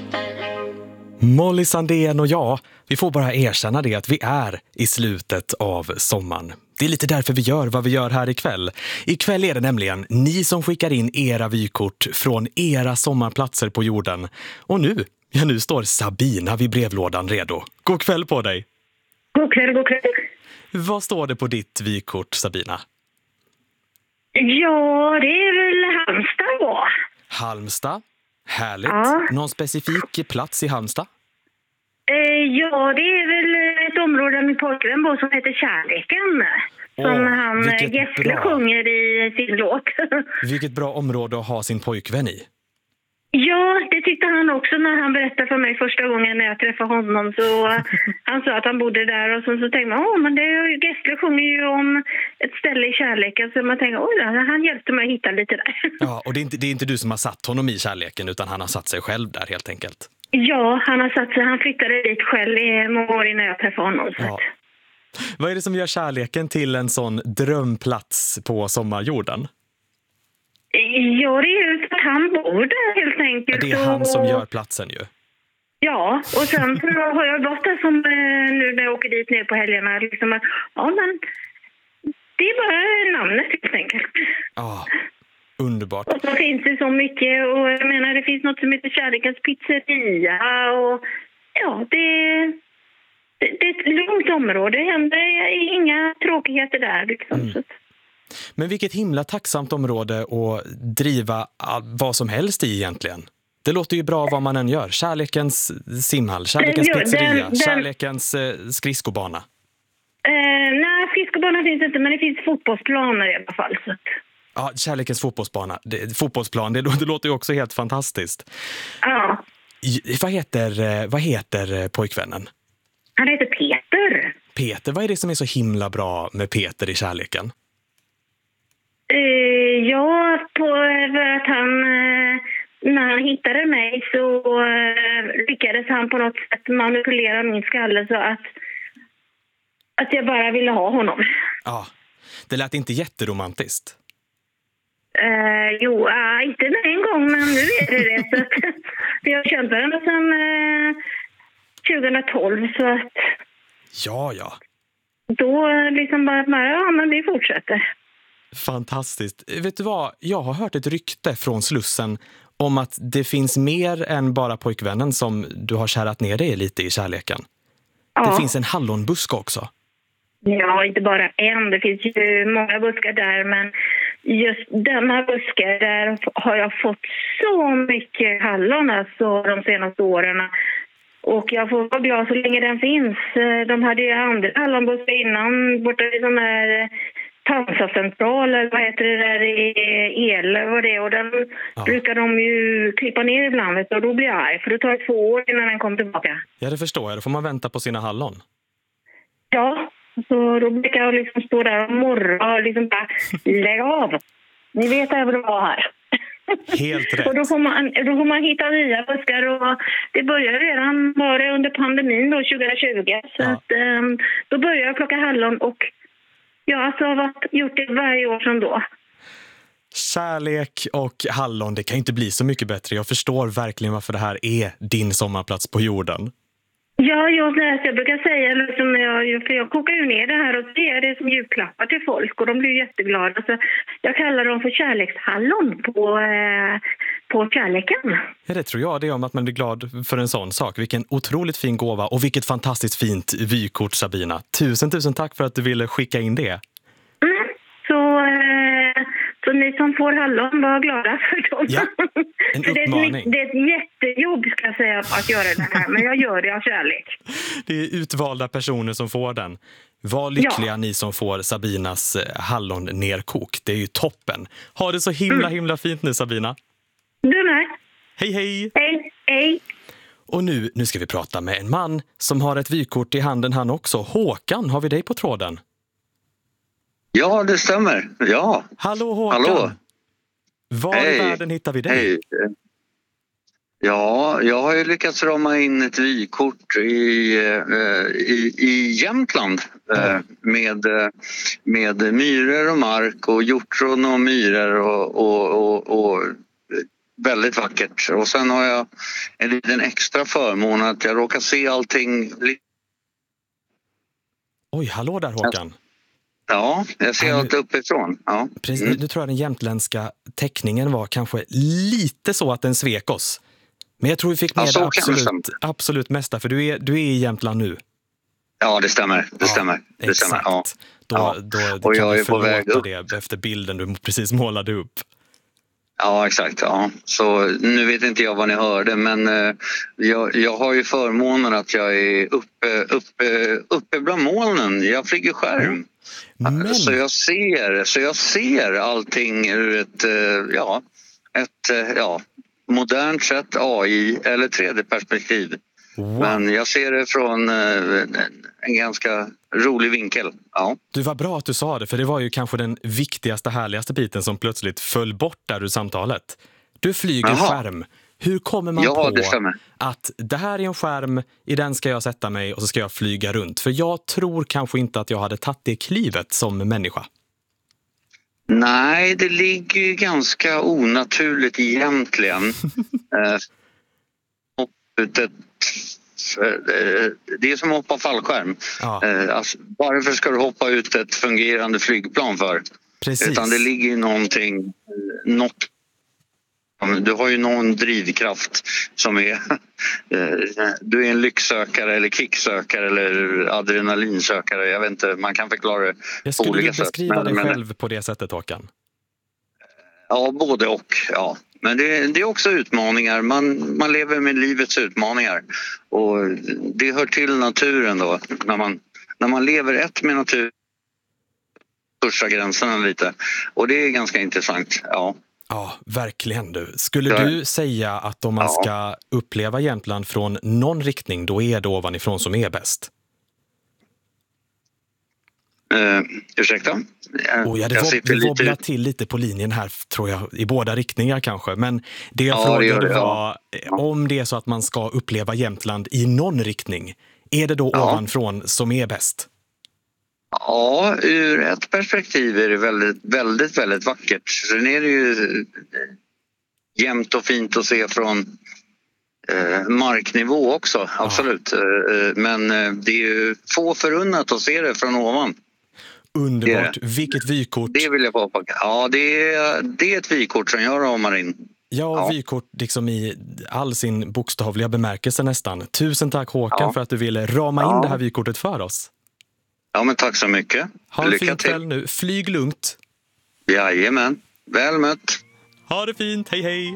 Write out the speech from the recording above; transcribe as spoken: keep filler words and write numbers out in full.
Molly Sandén och jag, vi får bara erkänna det att vi är i slutet av sommaren. Det är lite därför vi gör vad vi gör här ikväll. Ikväll är det nämligen ni som skickar in era vykort från era sommarplatser på jorden. Och nu, ja nu står Sabina vid brevlådan redo. God kväll på dig! God kväll, god kväll. Vad står det på ditt vykort, Sabina? Ja, det är väl Halmstad då. Halmstad? Härligt. Ja. Någon specifik plats i Halmstad? Eh, ja, det är väl ett område där min pojkvän bor som heter Kärleken. Som Åh, han vilket Gessle bra. sjunger i sin låt. Vilket bra område att ha sin pojkvän i. Ja, det tyckte han också när han berättade för mig första gången när jag träffade honom. Så han sa att han bodde där och så, så tänkte man, åh men det är ju, Gessle sjunger ju om ett ställe i kärleken. Så man tänkte, oj han hjälpte mig att hitta lite där. Ja, och det är, inte, det är inte du som har satt honom i kärleken utan han har satt sig själv där helt enkelt. Ja, han har satt sig, han flyttade dit själv i många år innan jag träffade honom. Så. Ja. Vad är det som gör kärleken till en sån drömplats på sommarjorden? Ja, det är ju att han bor där helt enkelt. Ja, det är han som gör platsen ju. Ja, och sen så har jag gått där som eh, nu när jag åker dit ner på helgerna. Liksom att, ja, men det är bara namnet helt enkelt. Ja, underbart. Och så finns det så mycket och jag menar det finns något som heter Kärlekens pizzeria och ja, det, det, det är ett lugnt område. Det händer inga tråkigheter där liksom. Mm. Men vilket himla tacksamt område att driva vad som helst i egentligen. Det låter ju bra vad man än gör. Kärlekens simhall, kärlekens den, pizzeria, den, den, kärlekens eh, skridskobana. Eh, nej, skridskobana finns inte men det finns fotbollsplaner i alla fall. Så. Ja, kärlekens fotbollsbana. Det, fotbollsplan, det, det låter ju också helt fantastiskt. Ja. I, vad heter, eh, vad heter eh, pojkvännen? Han heter Peter. Peter, vad är det som är så himla bra med Peter i kärleken? Uh, ja, på för att han, uh, när han hittade mig så uh, lyckades han på något sätt manipulera min skalle så att, att jag bara ville ha honom. Ja, det lät inte jätteromantiskt. Uh, jo, uh, inte en gång, men nu är det det. Så att, jag har känt varandra sedan uh, tjugohundratolv så att... Ja, ja. Då liksom bara, bara ja men vi fortsätter. Fantastiskt. Vet du vad? Jag har hört ett rykte från Slussen om att det finns mer än bara pojkvännen som du har kärat ner dig lite i kärleken. Ja. Det finns en hallonbusk också. Ja, inte bara en. Det finns ju många buskar där, men just denna buskar där har jag fått så mycket hallon alltså de senaste åren. Och jag får vara glad så länge den finns. De hade ju andra hallonbuskar innan borta i de här Pansarcentral eller vad heter det där i el vad det är. Och den ja. brukar de ju klippa ner ibland och då blir jag arg. För det tar två år innan den kommer tillbaka. Ja, det förstår jag. Då får man vänta på sina hallon. Ja, så då brukar jag liksom stå där och morra och liksom bara lägg av. Ni vet att jag vill vara här. Helt rätt. Och då får, man, då får man hitta nya buskar och det började redan bara under pandemin då tjugohundratjugo. Så ja. att, um, då började jag plocka hallon och jag alltså har varit, gjort det varje år sedan då. Kärlek och hallon, det kan inte bli så mycket bättre. Jag förstår verkligen varför det här är din sommarplats på jorden. Ja, jag, jag brukar säga, liksom, jag, för jag kokar ju ner det här och ger det som julklappar till folk och de blir jätteglada. Så jag kallar dem för kärlekshallon på, eh, på kärleken. Ja, det tror jag det är om att man blir glad för en sån sak. Vilken otroligt fin gåva och vilket fantastiskt fint vykort, Sabina. Tusen, tusen tack för att du ville skicka in det. Mm, så... Eh, Så ni som får hallon, var glada för dem. Ja, en uppmaning. Det är, ett, det är ett jättejobb ska jag säga att göra det här, men jag gör det av kärlek. Det är utvalda personer som får den. Var lyckliga ja. ni som får Sabinas hallon-nerkok. Det är ju toppen. Ha det så himla, mm. himla fint nu, Sabina. Du med. Hej, hej. Hej, hej. Och nu, nu ska vi prata med en man som har ett vykort i handen han också. Håkan, har vi dig på tråden? Ja, det stämmer. Ja. Hallå Håkan. Hallå. Var Hej. i världen hittar vi dig? Hej. Ja, jag har ju lyckats rama in ett vykort i, i, i Jämtland mm. med, med myror och mark och hjortron och myror och, och, och, och väldigt vackert. Och sen har jag en liten extra förmån att jag råkar se allting lite. Oj, hallå där Håkan. Ja, jag ser Ja, nu- allt uppifrån. Ja. Precis, Mm. nu, nu tror jag den jämtländska teckningen var kanske lite så att den svek oss. Men jag tror vi fick Ja, med så det kanske. absolut, absolut mesta, för du är, du är i Jämtland nu. Ja, det stämmer. Det Ja, stämmer. Det Exakt. stämmer. Ja. Då, Ja. då, då Och kan jag vi är på väg förlåta upp. det efter bilden du precis målade upp. Ja, exakt. Ja. Så nu vet inte jag vad ni hörde, men eh, jag, jag har ju förmånen att jag är uppe, uppe, uppe bland molnen. Jag flyger skärm. Men, Så jag ser, så jag ser allting ur ett, eh, ja, ett eh, ja, modernt sätt, A I eller tre D-perspektiv. wow. Men jag ser det från eh, en, en ganska rolig vinkel. Ja. Du, var bra att du sa det, för det var ju kanske den viktigaste, härligaste biten som plötsligt föll bort där ur samtalet. Du flyger Jaha. skärm. Hur kommer man Ja, på det stämmer. att det här är en skärm, i den ska jag sätta mig och så ska jag flyga runt? För jag tror kanske inte att jag hade tagit det klivet som människa. Nej, det ligger ju ganska onaturligt egentligen. eh, ut ett, eh, det är som att hoppa fallskärm. Ja, Eh, alltså, varför ska du hoppa ut ett fungerande flygplan för? precis. Utan det ligger ju någonting, eh, något. Du har ju någon drivkraft som är, eh, du är en lycksökare eller kicksökare eller adrenalinsökare. Jag vet inte, man kan förklara det Jag på skulle olika du sätt. beskriva Men- dig men- själv på det sättet, Håkan? Ja, både och. Ja. Men det, det är också utmaningar. Man, man lever med livets utmaningar. Och det hör till naturen då. När man, när man lever ett med naturen pushar gränserna lite. Och det är ganska intressant. Ja. Ja, verkligen du. Skulle Ja. du säga att om man Ja. ska uppleva Jämtland från någon riktning, då är det ovanifrån som är bäst? Uh, ursäkta? Jag, Oh, ja, det jag wob- sitter det lite wobblar ut. till lite på linjen här, tror jag, i båda riktningar kanske. Men det jag Ja, det gör frågade det, ja. var, eh, om det är så att man ska uppleva Jämtland i någon riktning, är det då Ja. ovanifrån som är bäst? Ja, ur ett perspektiv är det väldigt, väldigt, väldigt vackert. Sen är det ju eh, jämnt och fint att se från eh, marknivå också, absolut. Eh, eh, men eh, det är ju få förunnat att se det från ovan. Underbart. Vilket vykort. Det vill jag påpeka. Ja, det är, det är ett vykort som jag ramar in. Ja, och Ja. vykort liksom i all sin bokstavliga bemärkelse nästan. Tusen tack Håkan Ja. för att du ville rama in Ja. det här vykortet för oss. Ja, men tack så mycket. Ha en Lycka fin till. kväll nu. Flyg lugnt. Jajamän. Väl mött. Ha det fint. Hej hej.